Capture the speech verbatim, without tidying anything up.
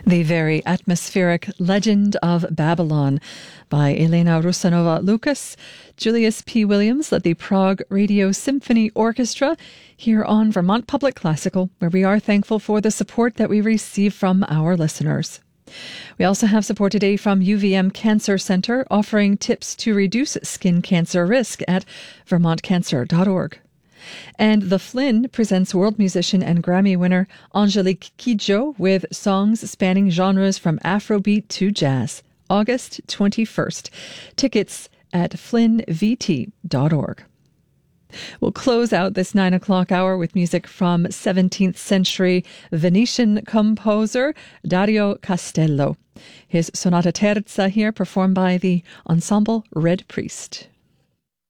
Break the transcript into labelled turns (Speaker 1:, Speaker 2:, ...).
Speaker 1: The very atmospheric Legend of Babylon by Elena Rusanova-Lucas. Julius P. Williams led the Prague Radio Symphony Orchestra here on Vermont Public Classical, where we are thankful for the support that we receive from our listeners. We also have support today from U V M Cancer Center, offering tips to reduce skin cancer risk at vermont cancer dot org. And The Flynn presents world musician and Grammy winner Angelique Kidjo with songs spanning genres from Afrobeat to jazz, August twenty-first. Tickets at flynn v t dot org. We'll close out this nine o'clock hour with music from seventeenth century Venetian composer Dario Castello. His Sonata Terza here, performed by the ensemble Red Priest.